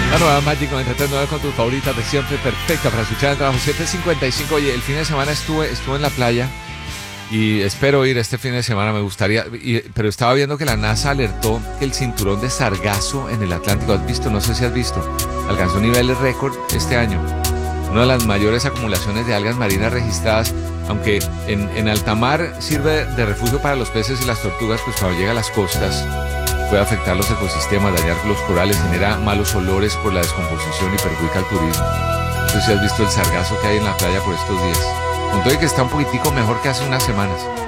La nueva Magic 93.9 con tus favoritas de siempre, perfecta para escuchar el trabajo. 7:55. Oye, el fin de semana estuve en la playa y espero ir este fin de semana, me gustaría, pero estaba viendo que la NASA alertó que el cinturón de sargazo en el Atlántico, ¿has visto? No sé si has visto, alcanzó niveles récord este año. Una de las mayores acumulaciones de algas marinas registradas, aunque en alta mar sirve de refugio para los peces y las tortugas, pues cuando llega a las costas puede afectar los ecosistemas, dañar los corales, genera malos olores por la descomposición y perjudica el turismo. No sé si has visto el sargazo que hay en la playa por estos días. Con todo y que está un poquitico mejor que hace unas semanas.